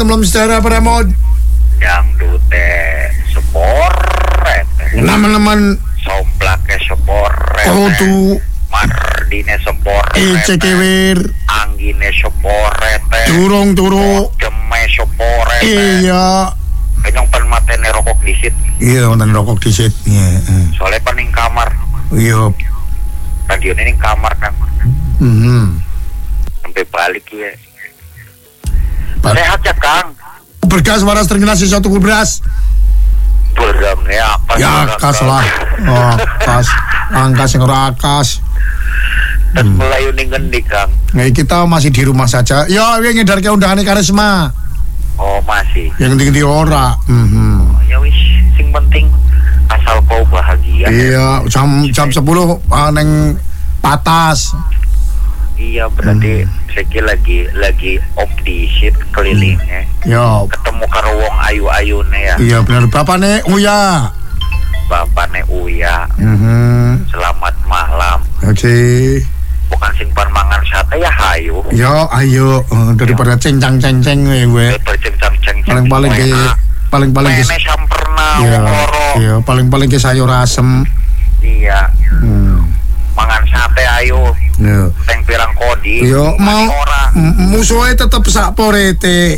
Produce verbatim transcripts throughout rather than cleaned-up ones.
belum sejarah Premod. Dangdute seporet. Nama-naman somplake seporet. Oh tuh. Mardine seporet. Icekewir. Anggine seporet. Turung turu. Deme seporet. Iya. Kenyong pan matene rokok disit. Iya, matene rokok disit. Iya. Soalnya pan ning kamar. Iya. Radio ini ning kamar kan. Mhm. Sampai balik ya. Sehat ya Kang. Berkas waras terminasi satu beras. Berangnya apa? Ya kas lah. Oh, kas. Angkas yang ora kas. Dan mulai ning ngendi Kang? Nah, kita masih di rumah saja. Ya, wis ngedarke undangane Karisma. Oh, masih. Yang penting di ora. Mhm. Ya wis, sing penting asal kau bahagia. Iya, jam jam sepuluh uh, neng Patas. Iya, berarti hmm. saya lagi lagi optisit kelilingnya. Ya. Ketemu karo wong ayu-ayune ya. Iya, benar. Bapakne Uya. Bapakne Uya. Mhm. Selamat malam. Oke. Okay. Bukan simpan mangan sate ya hayu. Ya, ayo uh, daripada cencang-cenceng we. Bercencang-cenceng. Paling-paling ke paling-paling ke sampurna iya, loro. Iya, paling-paling ke sayur asem. Iya. Hmm. Mangan sate ayo. Iya. Teng pirang kodi. Yo mau musuhe tetep sak porete.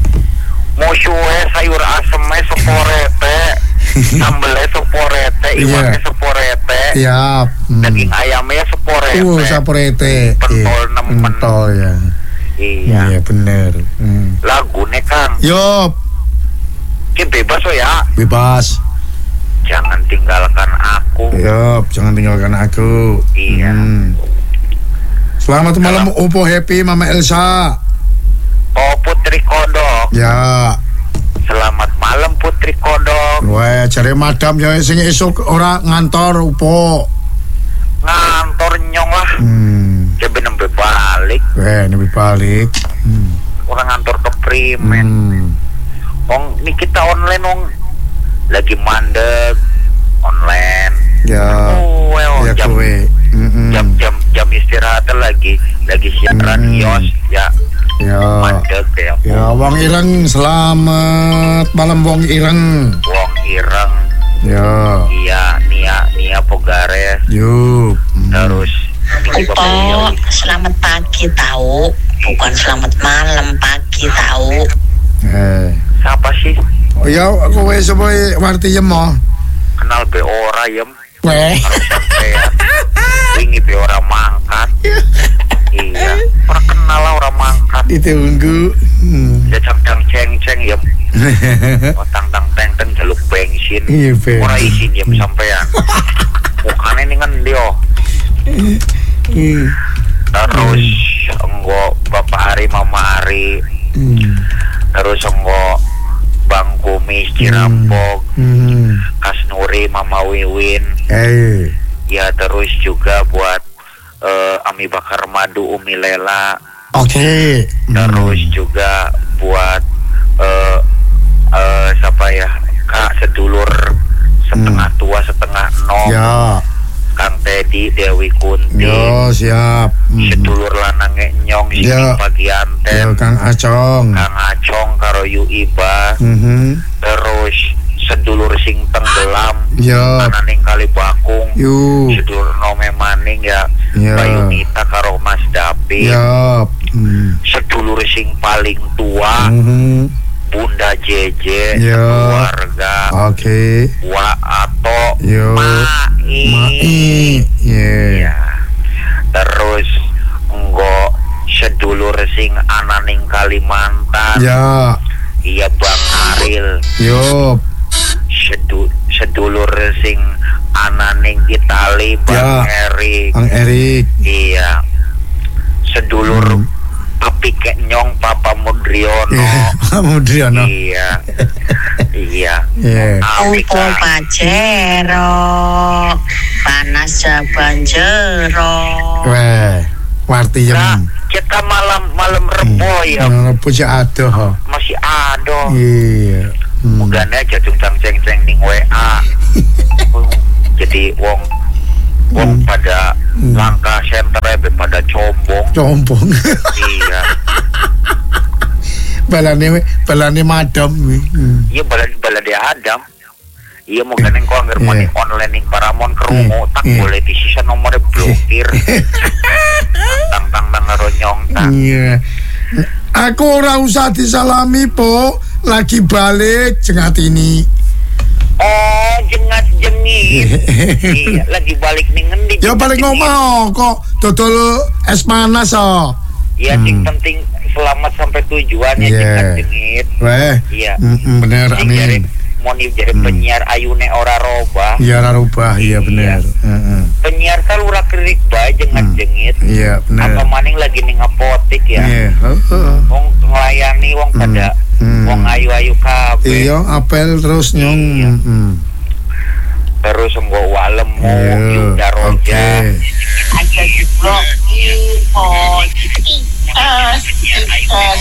Musuhe sayur aseme seporete. Sambelnya seporete, iwannya seporete. Iya. Hmm. Daging ayamnya seporete. Uh, seporete. Pentol nemen. Pentol ya. Iya. Iya bener. Hmm. Lagune Kang. Yo. Ki bebas oh ya. Bebas. Jangan tinggalkan aku. Yo, jangan tinggalkan aku. Iya. Hmm. Selamat malam Opo Happy Mama Elsa. Oh Putri Kodok. Ya. Selamat malam Putri Kodok. Wah, cari madam ya sing esuk ora ngantor Upo. Ngantor nyong lah. Hmm. Coba nembe balik. Wah, nembe balik. Hmm. Orang ngantor ke Primen. Hmm. Ong ini kita online ong lagi mandek online. Ya. Oh, well, ya jam, mm-hmm. jam jam jam istirahat lagi lagi siaran hmm. kios ya. Ya. Mandek ya. Ya, Wong Ireng selamat malam Wong Ireng. Wong Ireng. Ya. Iya, Nia Nia Pogare. Yuk. Hmm. Terus Upo, selamat pagi tahu, bukan selamat malam, pagi tahu. Eh. Siapa sih? Oh ya, kowe sapa warti yem mo? Kenal be ora yem. Weh. Wingi be ora mangkat. Iya, ora kenal lah ora mangkat. Ditunggu. Hmm. Ya cang ceng-ceng yem. Otang tang teng teng jaluk bensin. Iya, bensin. Ora izin yem sampean. Mukane ning ngendi yo? Terus enggo Bapak Ari Mama Ari. Hmm. Terus enggo Bang Kumis Cirampok. Hmm. Kas Nuri Mama Wiwin. Eh. Ya terus juga buat uh, Ami Bakar Madu Umi Lela. Oke. Okay. Terus hmm. juga buat uh, uh, siapa ya? Kak sedulur setengah hmm. tua setengah nol. Ya. Kang Teddy Dewi Kunti. Yo siap. Hmm. Sedulur lanange nyong sing ya. Pagianten. Yo Kang Acong. Kang Acong karo Yu Iba. Mm-hmm. Terus sedulur sing tenggelam. Ya. Ananing Kali Bakung. Yu. Sedulur Nome Maning ya. Ya. Bayunita karo Mas David. Ya. Mm. Sedulur sing paling tua. Mm-hmm. Bunda Jeje, ya. Keluarga. Oke. Okay. Wa Ato. Yo. Mai. Mai. Yeah. Ya. Terus enggo sedulur sing ananing Kalimantan. Ya. Iya Bang Aril. Yo. Sedu, sedulur sing ananing Itali Bang ya. Erik. Bang Erik. Iya. Sedulur hmm. Api Kenyong Papa Mudriono. Yeah, Mudriono. Iya. Iya. Yeah. Upo Pajero. Panas Jabanjero. Weh, warti yem. Nah, kita malam malam rebo hmm. ya. Rebo sih ada. Masih ada. Iya. Hmm. Mugane aja cungcang ceng-ceng ning W A. Jadi wong wong hmm. pada hmm. langkah sentere pada combong. Combong. Iya. balane balane madam kuwi. Iya balad balade Adam. Iya mau ganeng kok anggar money online ning Paramount krungu tak boleh di sisa nomornya blokir. Tang tang tang ngeronyong tang. Iya. Aku ora usah disalami, Po. Lagi balik jengat ini. Oh, jengat jengit. Iya, lagi balik ning ngendi? Ya balik ngomong kok dodol es panas oh. Iya, sing penting selamat sampai tujuannya jengat jengit. Weh. Iya. Bener, amin. Moni jadi hmm. penyiar ayune ora robah. Iya ora robah, iya bener. Heeh. Penyiar kan ora kerik bae jengat jengit. Iya bener. Apa maning lagi ning apotik ya. Iya, heeh. Wong nglayani wong pada wong ayu-ayu kabeh. Iya, apel terus nyong. Heeh. Terus engko walemu Yuda Roja. Aja jeblok info. Itas, itas.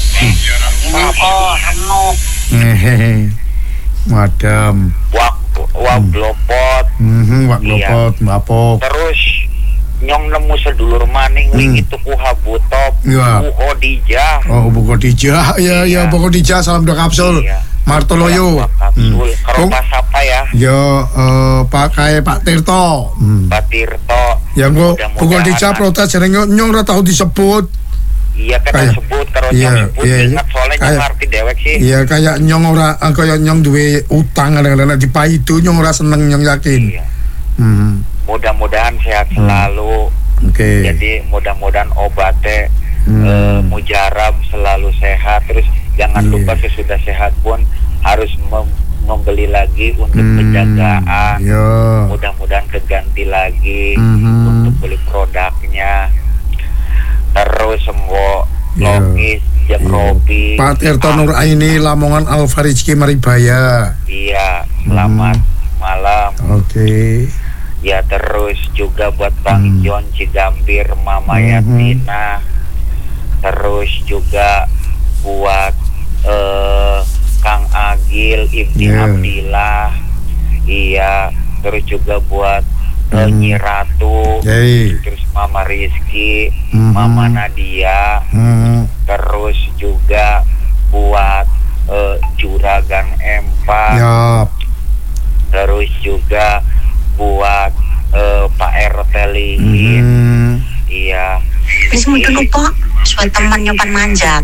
Apa anu? Hehehe. Madam. Wak wak glopot. Mhm, wak glopot, mbapok. Terus nyong nemu sedulur maning wingi tuku habutop. Bu Khadijah. Oh, Bu Khadijah. Ya, ya, Bu Khadijah salam dua kapsul. Martoloyo. Kapsul. Karo pas apa ya? Ya, eh pakai Pak Tirto. Pak Tirto. Ya kok Bu Khadijah protes jeneng nyong ora tau disebut. Iya kan kayak, sebut karo iya, nyong sebut iya, ingat soalnya nyong ngerti dewek sih. Iya kayak nyong ora kayak nyong duwe utang kadang-kadang dipaitu nyong ora seneng nyong yakin. Iya. Hmm. Mudah-mudahan sehat hmm. selalu. Oke. Okay. Jadi mudah-mudahan obatnya hmm. uh, mujarab selalu sehat. Terus jangan yeah. lupa sesudah sehat pun harus mem- membeli lagi untuk hmm. penjagaan. Yeah. Mudah-mudahan keganti lagi hmm. untuk beli produknya. Terus engko logis jam Robi Pak Tirto Nur Aini Lamongan Alfarizki Maribaya. Iya, selamat hmm. malam. Oke. Okay. Ya terus juga buat Bang hmm. John Cigambir, Mama hmm. Yatina. Terus juga buat uh, Kang Agil, Ibni yeah. Abdillah. Iya, terus juga buat hmm. Nyi Ratu, hey. terus Mama Rizky, hmm. Mama Nadia, hmm. terus juga buat uh, Juragan Empat, yep. terus juga buat uh, Pak R T Lihin, hmm. iya. Terus mungkin lupa, buat teman nyopan manjat.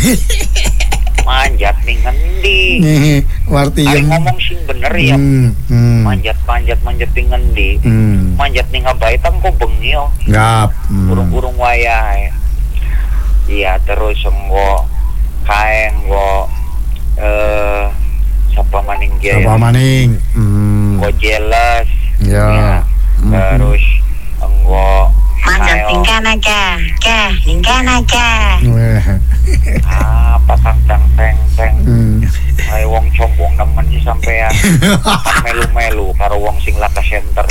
Manjat nih ngendi? Nih, warti yang ngomong sing bener ya. Hmm, hmm. Manjat manjat manjat nih ngendi? Hmm. Manjat nih ngabaitan kok bengi yo. Ngap. Burung-burung wayahe. Iya, terus engko kae engko eh sapa maning ge? Sapa maning? Hmm. Kok jelas. Ya. ya. Hmm. Terus engko manjat tingkan aja, ke, tingkan aja. Apa kang tang teng teng. Ayo wong combong nemen sih sampean. Melu-melu karo wong sing laka center.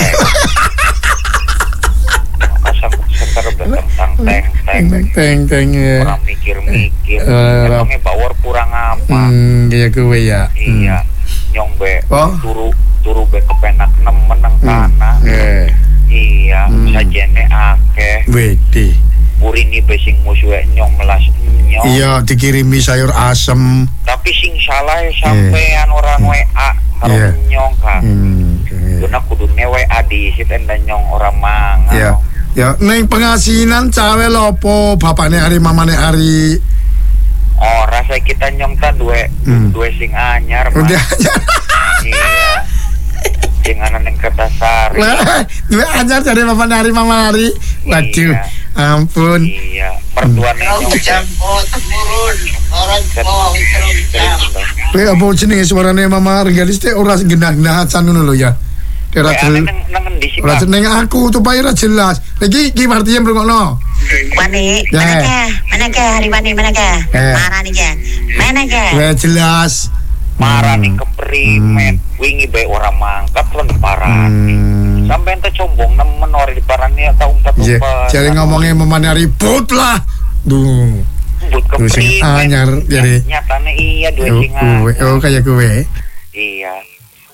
Masa center beteng tang teng teng teng teng ya. Orang mikir-mikir. Emangnya bawor kurang apa? Hmm, iya kowe ya. Iya. Nyong be turu turu be kepenak nemen nang tanah. Iya, sajene akeh. Wedi. Purini be sing musuhe nyong melas nyong. Iya, dikirimi sayur asem. Tapi sing salah sampean orang W A karo nyong kan. Guna kudune W A diisit enda nyong orang mangan. Iya. Ya, neng pengasinan cawe lopo bapakne Ari mamane Ari. Oh, rasa kita nyong ta duwe duwe sing anyar. Udah. Iya. Jangan neng Kertasari. Dua anyar dari Bapak Nari Mama Nari. Waduh, iya. Ampun. Iya, pertuan yang jambut turun orang mau terus. Kowe apa jenenge suarane Mama Regalis teh ora genah-genahan ngono lho ya. Ora jelas. Ora jeneng aku tuh ora jelas. Lagi iki artinya mrungokno. Wani, mana ke? Mana ke hari wani mana ke? Marah nih ke? Mana ke? Wah jelas. Marah nih keprimen, hmm. wingi bae orang mangkat lan parah. Hmm. Sampai ente combong nemen ora di parani atau umpat-umpat. Yeah. Jadi ngomongnya memane ribut lah. Duh. Ribut keprimen. Anyar jadi. Nyatane iya dua singa. Oh, oh kayak kowe. Iya.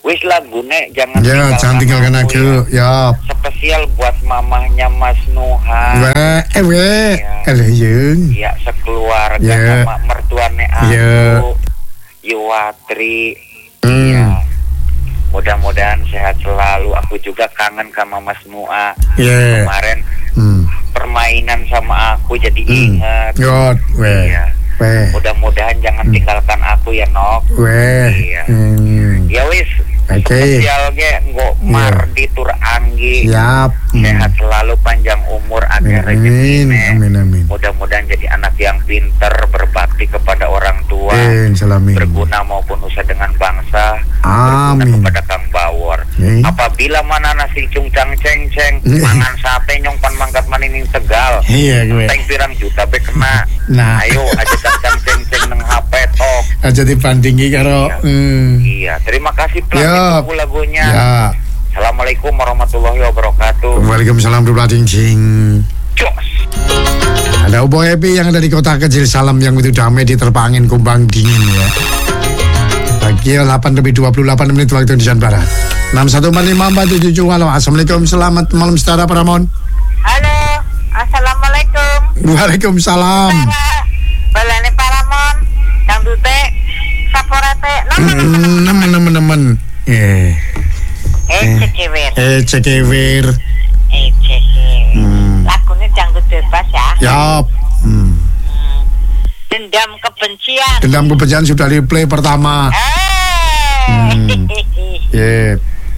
Wis lagune jangan Ya, jangan tinggalkan aku. Ya. Spesial buat mamahnya Mas Nuha. Wah, eh weh. Kalau yung. Ya, sekeluarga Ya. sama mertuane aku. Ya. Yuwatri. Hmm. Ya. Mudah-mudahan sehat selalu. Aku juga kangen sama Mas Nuha. Ya. Kemarin Hmm. permainan sama aku jadi Hmm. ingat. God, weh. Iya. Weh. Mudah-mudahan jangan tinggalkan aku ya, Nok. Weh. Iya. Hmm. Ya wis. Oke. Spesial ge nggo Mardi tur Anggi. Siap. Sehat selalu, panjang umur, ada Amin. rezeki. Amin amin. Mudah-mudahan jadi anak yang pinter, berbakti kepada orang tua, Amin. Salamin. berguna maupun usaha dengan bangsa, Amin. berguna kepada Kang Bawor. Amin. Apabila mana nasi cungcang ceng-ceng, mangan sate nyong pan mangkat manining Tegal. Iya gue. Teng pirang juta be kena. Nah. Ayo aja cangcang ceng-ceng nang H P tok. Aja dibandingi karo. Iya. Hmm. Iya, terima kasih Plat, Ya. ditunggu lagunya. Ya. Assalamualaikum warahmatullahi wabarakatuh. Waalaikumsalam warahmatullahi wabarakatuh. Jos. Ada Ubo Happy yang ada di kota kecil Salam yang itu damai diterpa angin kumbang dingin ya. Pagi delapan lebih dua puluh delapan menit waktu Indonesia Barat. enam satu empat lima empat tujuh tujuh. Halo, assalamualaikum, selamat malam setara Paramon. Halo, assalamualaikum. Waalaikumsalam. Balane Paramon, dangdute, saporete, Hmm, nemen nemen nemen. Eh, eh cekewer, eh cekewir. eh cekewer. Hmm. Lagune dangdut bebas ya. Yap. Hmm. Hmm. Dendam kebencian. Dendam kebencian sudah di play pertama. Eh. Hmm. Yep.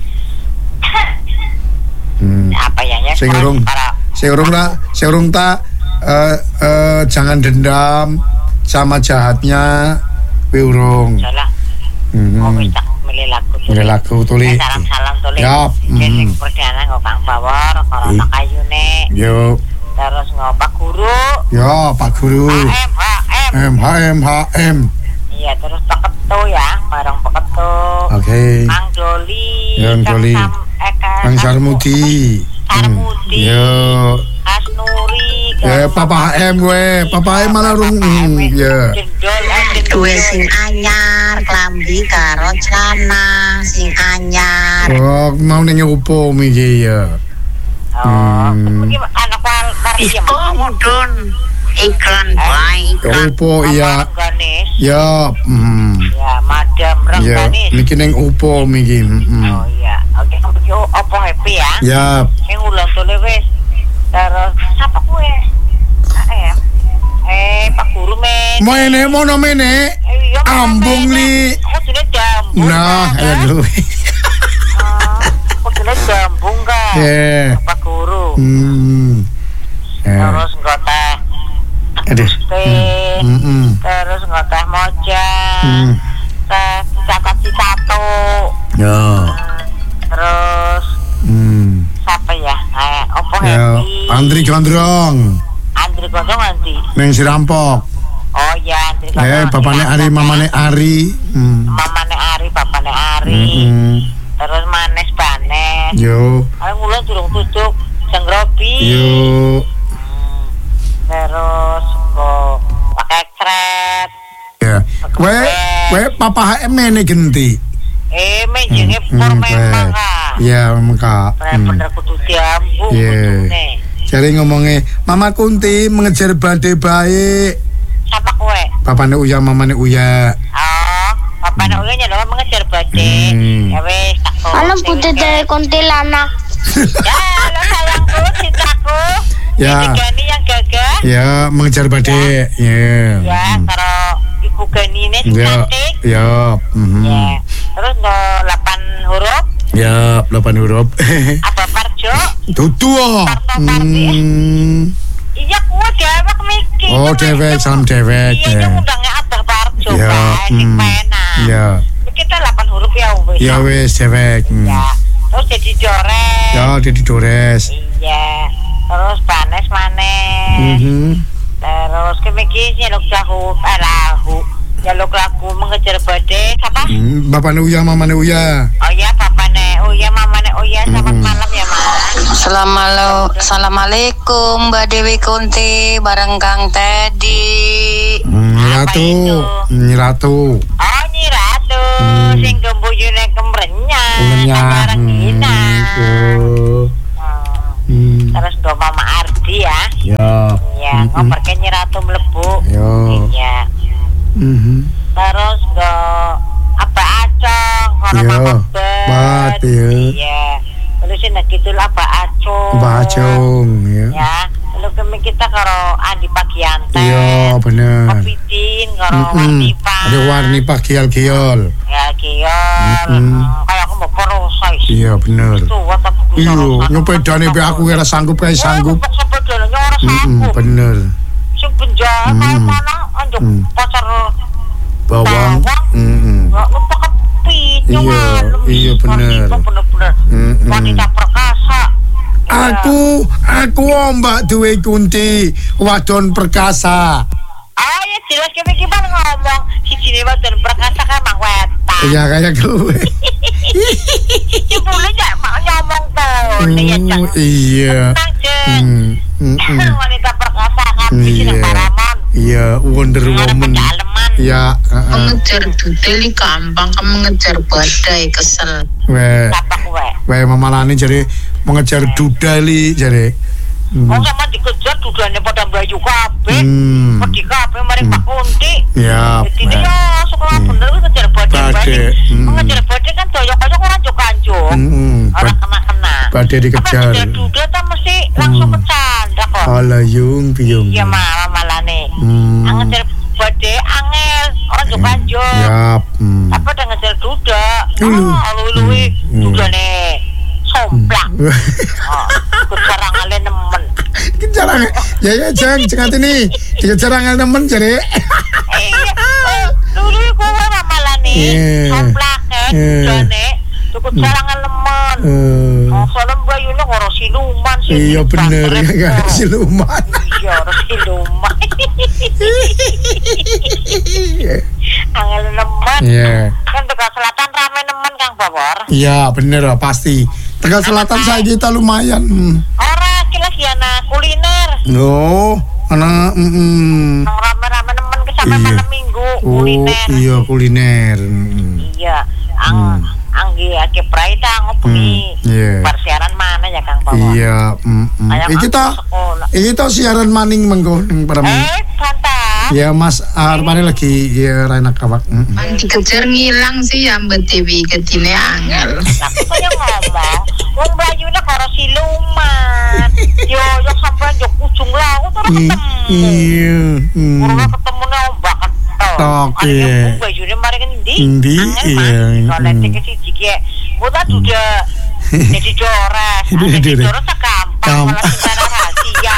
Hmm. Apa ya ya? Sing urung, Para sing urung tak, sing urung tak, eh, eh, jangan dendam sama jahatnya, wi urung. salah. Hmm. Oh, wis tak milih lagu. Milih lagu tuli. Eh, Salam-salam tuli. Yap. Sing Hmm. perdana nggo Kang Bawor, karo Hmm. tak kayune. Yo, Terus nggo Pak Guru. yo Pak Guru. H M H M. M H M H M. Iya, terus peketu ya, bareng peketu. Oke. Mang Doli, Yang Kang Doli. Sam, eh, Kang Kang Sarmudi. Sarmudi. Hmm. Yo. As Nuri. Ya, Papa M we, Papa M malah rung. Hmm, ya. Jendol, eh, jendol. Duwe sing anyar, klambi karo celana sing anyar. Oh, mau nengnya upo miki ya. Oh, Hmm. mungkin anak wal mari ya. Mudun iklan baik. Upo iya. Ganis. Ya, hmm. Ya, Madam Ya, Rengganis. niki neng upo miki. Hmm. Oh iya, oke, oke, opo happy ya? Ya, Sing ulang tole wis. Terus siapa kue? Eh, eh Pak Guru men. mene mono mene. Eh, iya, Ambung men. li. Oh, sudah jambung. Nah, kan, ya kan? dulu. Oh, sudah jambung kan? Ya. Pak Guru. Hmm. Ya. Terus nggak teh. Aduh. Teh. Hmm. Hmm. Terus nggak teh moja. Hmm. Teh catat satu. Ya. Terus Hmm. siapa ya? Eh, opo Ya, happy. Andri Gondrong. Andri Gondong nanti. Neng Sirampok. Oh iya, Andri Eh, Gondong. bapaknya Ari, mamane Ari. Hmm. Mamane Ari, bapakne Ari. Hmm. Terus manes banes. Yo, Ayo ngulon durung tutup Jenggrobi. yo. Hmm. Terus kok pakai kret. Ya. We, we Papa H M ini genti. Eh, menjengnya Hmm, por hmm, memang we. kak. Ya, memang Kak. Hmm. Bener-bener kudu diambung Iya. kudune. Jadi ngomongnya, Mama Kunti mengejar badai baik. Siapa kue? Bapaknya Uya, mamanya Uya. Oh, bapaknya Uya nyadong mengejar badai. Hmm. Ya wes, tak turutin Halo putih ke- dari kuntilanak. Ya, halo sayangku, cintaku. Ya. Ini Gani yang gagah. Ya, mengejar badai. Ya. Ya, karo Ibu Gani ini Ya. cantik. Ya. Mhm. Ya. Terus no delapan huruf. Ya, delapan huruf. Apa Parjo? Tutu. oh. Hmm. Iya, kue dewek mikir. Oh, dewek, salam dewek. Iya, Ya. yang undangnya Abah Parjo, Ya. Pak. Sing Hmm. penak. Ya. Kita delapan huruf ya, wes. Ya wes dewek. Hmm. Ya. Terus jadi Jores. Ya, Dedi Dores. Iya. Terus Banes Manes. Mhm. Terus kemikir nyeluk jahu, eh lahu. Nyeluk lagu mengejar badai. Siapa? Hmm, Bapaknya Uya, mamanya Uya. Oh iya, papane. Oh iya, mamane. Oh iya, selamat Mm-mm. malam ya, Mas. Assalamualaikum, Assalamualaikum Mbak Dewi Kunti bareng Kang Teddy. Hmm, Nyi Apa Ratu. itu? Nyi Ratu. Oh, Nyi Ratu. Hmm. sing gembuyune kemrenyang. Renyah. Bareng dina. Oh. Hmm. Terus do Mama Ardi ya. Ya. Iya, ngoperke Nyi Ratu mlebu. Yo. Iya. Mhm. Terus do apa acong kono Iya. Mama Bat, iya. Iya. Terus nek kidul apa acong. Bacong ya. Ya. Lalu kami kita karo Andi Pagianten. Iya, bener. Kopidin karo Mm-mm. Warni Pak. Ada warni pak gial-gial. Ya kiol. Mm-mm. Kayak aku mau porosa. Iya bener. Tuwa tapi Iya, nyepedane be aku kira sanggup kae sanggup. Sepedane nyora Heeh, sanggup. bener. Sing penjara kae mana anjuk Mm. pacar Bawang. Heeh. nggak lupa kepit. Iya, iya, bener. Bener-bener. Mm-mm. Wanita perkasa. Aku, aku Mbak duwe Kunti, wadon perkasa. Ah ya jelas kami gimana ngomong si Cini wadon perkasa kan mang weta. Iya kayak gue. Si boleh gak mau ngomong tuh. Iya cang. Oh, iya. Tenang ceng. Hmm, mm, mm. Wanita perkasa kan di sini Iya. Paramon. Iya, Wonder Ada Woman. pedalaman. Iya, heeh. Mengejar dudel gampang, kamu mengejar badai kesel. Weh, Apa kue? weh Mama Lani jadi mengejar dudali jadi. Hmm. Oh sama dikejar dudanya pada Melayu kabeh. Hmm. Pergi kabeh mari Pak Kunti. Ya, Jadi weh. ya sekolah bener ngejar badai. Badai, hmm. Ngejar badai kan doyok-doyok orang kanjuk. Mm-mm. Orang Bad- kena-kena. badai dikejar. Apa ngejar duda tak mesti langsung bercanda kok. Ala yung piyong. Iya malah malah nih. Hmm. Ngejar badai angel orang kanjuk. Yap. Hmm. Apa udah ngejar duda? Ulu. Ah, luwi Hmm. duda nih. Somplak. Oh, kejarang ale nemen. Kejarang. Ya ya jeng, cengat ini. Dikejar angel nemen jadi. Iya, dulu gue ramalan nih, Iya. somplak kan, Iya. jane, cukup jarang lemen. Eh, Oh, soalnya bayunya ngoro siluman sih. Iya bener ya kan siluman. Iya, ngoro siluman. Angel nemen. Iya. Kan Tegal Selatan rame nemen Kang Bawor. Iya bener lah pasti. Tegal Selatan saya kita lumayan. Hmm. Ora iki lagi ana kuliner. No, anak. Mm, Nang rame-rame nemen ke sampai Iya. malam minggu oh kuliner. iya kuliner. Mm. Iya, ang anggi ake praita ngopi. Hmm, iya. Persiaran mana ya Kang Bawor? Iya. Mm, mm. Kayak Iki ta, aku sekolah. iki ta siaran maning mengko ning para. Eh, santai. Ya Mas Armane lagi ya Rena kawak. Mm, mm. Kan dikejar ngilang sih ya Mbak Dewi ketine angel. Aku kaya ngomong, wong Mlayune karo siluman. Yo, yo sampean yo ujung laut ora I- ketemu. Iya. mm. Ora ketemune ombak ketok. Tok, Ada iya. yang Mlayune mari ngendi? Endi, Angel iya, mah. Kalau mm. nek siji ki, buta duda. Jadi Dores, Jadi jadi Dores. Dores gampang Gampang. malah secara rahasia.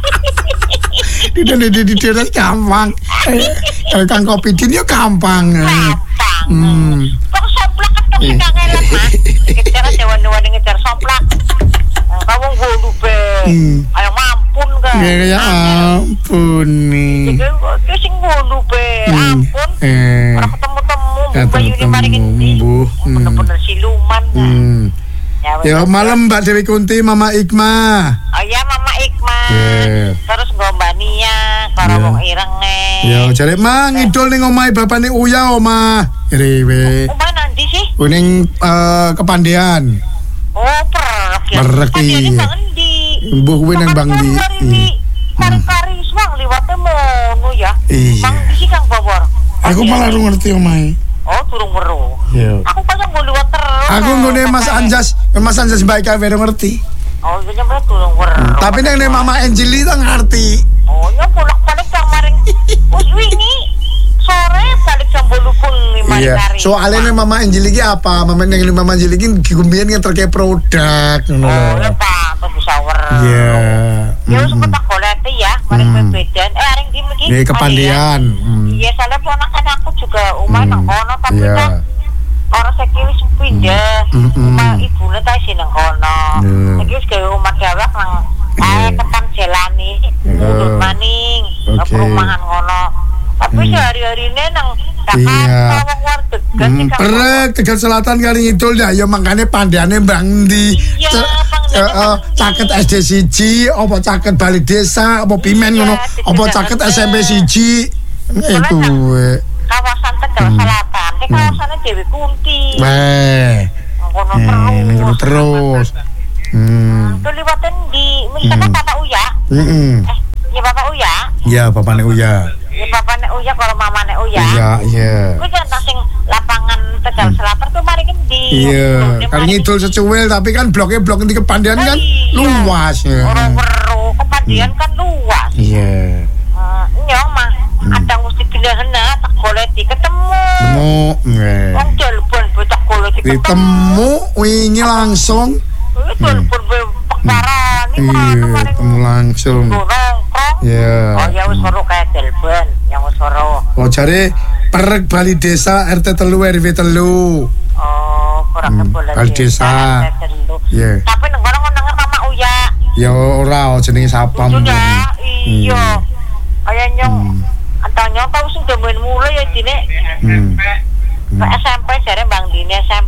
Di di di di di gampang. Eh, Kang Kopi Din yo gampang. Gampang. Hmm. Kok somplak ketok sing kangelan mah. Dikejar dewan-dewan ngejar somplak. Kamu ngulu be. Hmm. Ayo mampun kan. Ya ya ampun nih. Jadi dia sing ngulu be. Hmm. Ampun. Eh. Ora ketemu-temu. Ya, Bayu ini mari ketemu, ngendi. Bu. Hmm. Bener-bener siluman kan. Hmm. Ya, Ya wes. malam Mbak Dewi Kunti, Mama Ikma. Oh ya Mama Ikma. Yeah. Terus nggo Mbak Nia karo Yeah. wong irenge. Ya jare mang ngidul ning omahe bapane Uya oma. Jare we. Omah nanti sih? Kuning eh, kepandean. Oh, perek ya. Perek, Padahal iya. Bang Endi. Mbuh kuwi nang Bang Di. Di. Kari-kari swang liwate mono ya. Iya. Bang Di sih Kang Bawor. Aku malah ora ngerti omahe. Oh, turung weruh. Iya. Aku kan nggo liwat terus. Aku nggone Mas Anjas, Mas Anjas baik kae ora ngerti. Oh, iya nyampe turung weruh. Tapi nek nek Mama Angeli tak ngerti. Oh, nyampe bolak-balik Kang maring. Wis wingi sore balik jam delapan bengi mari Iya. kari. Soalnya nih Mama Angeli iki apa? Mama ning Mama Angeli iki gumbian yang terkait produk ngono Oh, lho. ya Pak, bisa weruh. Iya. Ya wis Mm-mm. tak goleti ya, mari Hmm. bebedan. Eh, aring di mriki. Ini kepandian. Hmm. Iya, soalnya ponakan aku juga umah nang kono tapi Iya. kan orang saya kira pindah, Mm, mm, rumah mm. ibunya tadi sih nang kono. Iya. Lagi wis gawe omah dewek nang Iya. ae ketan jelani, Iya. mundur maning, ke Oke. perumahan kono. Tapi Hmm. sehari-harine nang Iya. Jakarta wong luar degan Hmm, sih Kang. perek Tegal Selatan kali ngidul ya, ya makanya pandiane Bang Di. Iya, Ce- pandiane eh, eh, Bang Di. caket S D siji, apa caket Bali Desa, apa Pimen Iya, ngono, Tegal apa caket Selatan. S M P siji. Soalnya Itu we. kawasan Tegal Hmm. Selatan, ini Hmm. kawasannya Dewi Kunti. Weh. Ngono Eh, terus. ngono terus. Hmm. Tuh liwatan di misalnya Hmm. Bapak Uya. Heeh. Eh, ya Bapak Uya. Ya, bapakne Uya. Ya Bapaknya Uya kalau mamane Uya. Iya, iya. Kuwi kan sing lapangan Tegal Selatan tuh mari ngendi. Iya, kan ngidul secuil tapi kan bloknya blok nanti kepandian kan luas ya. Orang weru kepandian kan luas. Iya. Uh, nyong mah ada mesti pindah-pindah tak goleti ketemu. Temu, nggih. Wong telepon be tak goleti ketemu. Ditemu wingi langsung. Kuwi telepon be pekaran iki Iya, mari ketemu langsung. nongkrong. Iya. Oh ya wis weru kayak telepon, yang wis weru. Oh, jare perek Bali Desa R T telu R W telu. Oh, kurang Hmm, boleh. Bali Desa. Iya. Tapi nang kono nang Mama Uya. Ya ora jenenge sapa Sudah, mungkin. iya. Kayak nyong, Hmm. antara nyong tau sing demen mulai ya dine. Hmm. Ke S M P jare Bang Dine S M P